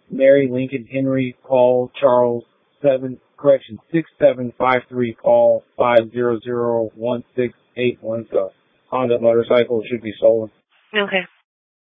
Mary Lincoln Henry, call Charles 6753, call 500-16817. Honda motorcycle should be stolen. Okay.